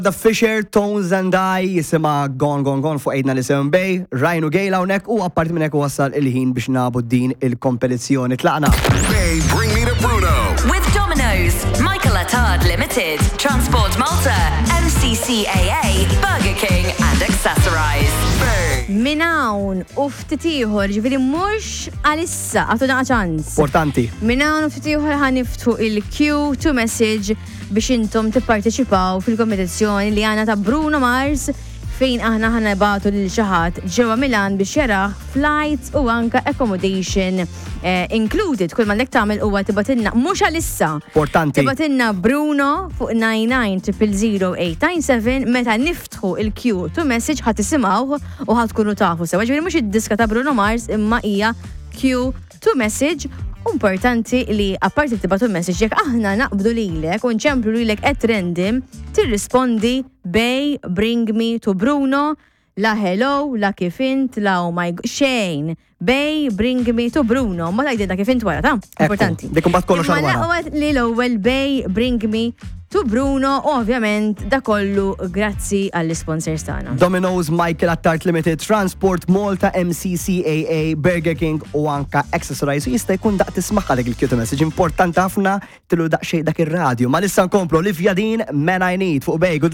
The Fisher, Tones and I, jisima Gone Gone Gone fuq ejdna li Seven Bay, Ryan Gale hawnhekk u apparti minn hekk wassal il-ħin biex nabu din il-kompetizzjoni. Tlaqna. Bay, bring me to Bruno. With Domino's, Michael Attard Limited, Transport Malta, MCCAA, Burger King and Accessorize. Bay. Minawn u ftitiħor, ġifiri mux għalissa, għatu daqa ċans. Importanti. Minawn u ftitiħor ħaniftu il-Q to message biex intom tipparteċipaw fil-kompetizzjoni li għana ta' Bruno Mars fejn aħna ħanibatu lil xaħat ġewwa Milan biex jaraħ flights u anka accommodation included. Kull ma lek tagħmel huwa tibatilna mhux għalissa. Importanti. Tibatilna Bruno fuq 99000897 meta niftħu il-Q to message ħadd isimgħu u ħadd tkunu tafu sewa. Ġifieri mhux id-diska ta' Bruno Mars imma hija Q to message. Importanti li apparti tibatu message jekk aħna naqbdu lilek u nċemplu lilek at random tirrispondi Bay, bring me to Bruno, la hello, la kifint, la oh my god, xejn. Bay, bring me to Bruno. Ma tajdin da kifint wara, ta' importanti. Dik imbagħad kollox għal wara. Imma laqgħet li l-ewwel Bay, bring me to Bruno, ovvjament da kollu grazzi għall-sponsors tagħna. Domino's, Michael Attard Limited, Transport Malta, MCCAA, Burger King u anka Accessorize. Jista' jkun daq tismaħ għalek il-Q to message. Importanti ħafna tilu daqsxejn dak ir-radju. Ma lissa nkomplu Olivia Dean, Man I Need fuq Bay.